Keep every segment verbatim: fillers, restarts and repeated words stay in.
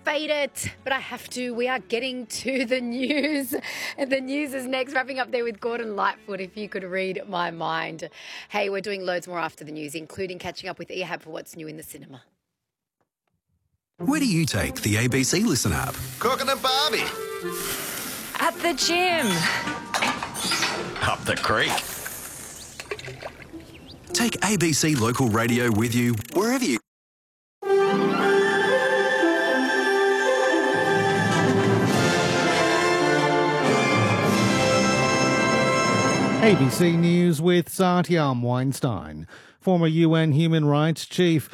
fade it, but I have to. We are getting to the news. And the news is next, wrapping up there with Gordon Lightfoot, if you could read my mind. Hey, we're doing loads more after the news, including catching up with Ehab for what's new in the cinema. Where do you take the A B C Listen app? Cooking and Barbie. At the gym. Up the creek. Take A B C Local Radio with you wherever you... A B C News with Satyam Weinstein. Former U N Human Rights Chief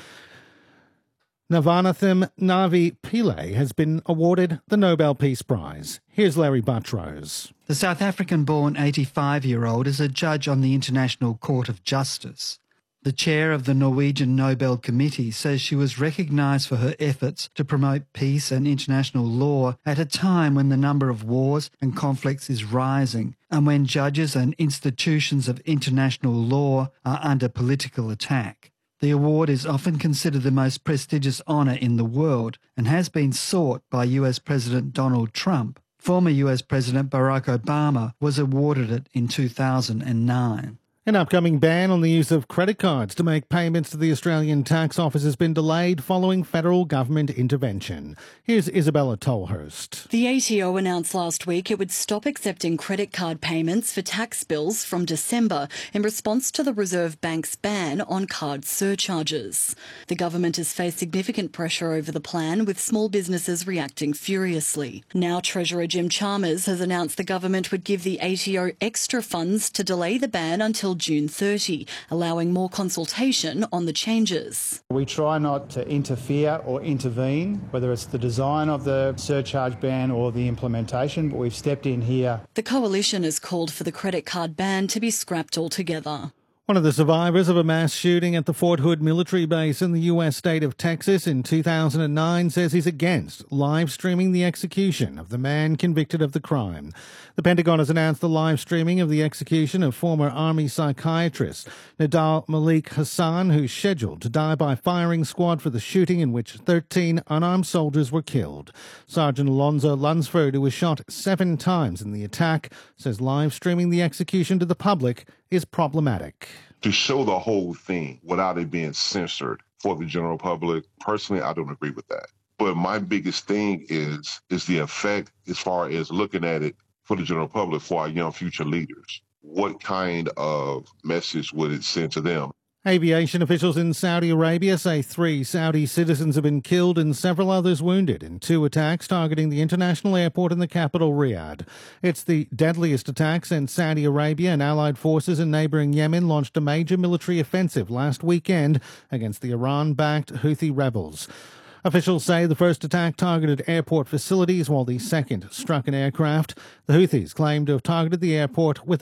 Navanathan Navi Pillay has been awarded the Nobel Peace Prize. Here's Larry Buttrose. The South African-born eighty-five-year-old is a judge on the International Court of Justice. The chair of the Norwegian Nobel Committee says she was recognised for her efforts to promote peace and international law at a time when the number of wars and conflicts is rising and when judges and institutions of international law are under political attack. The award is often considered the most prestigious honour in the world and has been sought by U S President Donald Trump. Former U S President Barack Obama was awarded it in two thousand nine. An upcoming ban on the use of credit cards to make payments to the Australian Tax Office has been delayed following federal government intervention. Here's Isabella Tolhurst. The A T O announced last week it would stop accepting credit card payments for tax bills from December in response to the Reserve Bank's ban on card surcharges. The government has faced significant pressure over the plan, with small businesses reacting furiously. Now Treasurer Jim Chalmers has announced the government would give the A T O extra funds to delay the ban until June thirtieth, allowing more consultation on the changes. We try not to interfere or intervene, whether it's the design of the surcharge ban or the implementation, but we've stepped in here. The coalition has called for the credit card ban to be scrapped altogether. One of the survivors of a mass shooting at the Fort Hood military base in the U S state of Texas in two thousand nine says he's against live streaming the execution of the man convicted of the crime. The Pentagon has announced the live streaming of the execution of former Army psychiatrist Nidal Malik Hassan, who's scheduled to die by firing squad for the shooting in which thirteen unarmed soldiers were killed. Sergeant Alonzo Lunsford, who was shot seven times in the attack, says live streaming the execution to the public is problematic. To show the whole thing without it being censored for the general public, personally, I don't agree with that. But my biggest thing is, is the effect as far as looking at it for the general public, for our young future leaders. What kind of message would it send to them? Aviation officials in Saudi Arabia say three Saudi citizens have been killed and several others wounded in two attacks targeting the international airport in the capital, Riyadh. It's the deadliest attack since Saudi Arabia and allied forces in neighbouring Yemen launched a major military offensive last weekend against the Iran-backed Houthi rebels. Officials say the first attack targeted airport facilities while the second struck an aircraft. The Houthis claim to have targeted the airport with